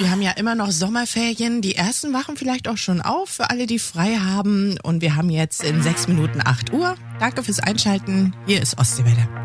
wir haben ja immer noch Sommerferien. Die ersten wachen vielleicht auch schon auf für alle, die frei haben. Und wir haben jetzt in 6 Minuten 8 Uhr. Danke fürs Einschalten. Hier ist Ostseewelle.